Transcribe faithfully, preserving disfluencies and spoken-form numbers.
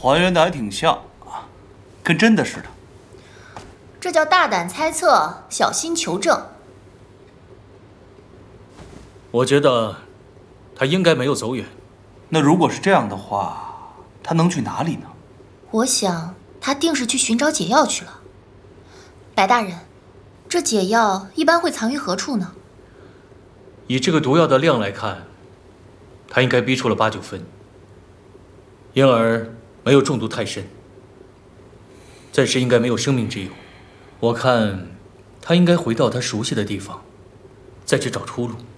还原的还挺像啊，跟真的似的。 这叫大胆猜测，小心求证。 我觉得他应该没有走远。 那如果是这样的话，他能去哪里呢？ 我想他定是去寻找解药去了。白大人，这解药一般会藏于何处呢？ 以这个毒药的量来看，他应该逼出了八九分，因而没有中毒太深。暂时应该没有生命之忧。我看他应该回到他熟悉的地方，再去找出路。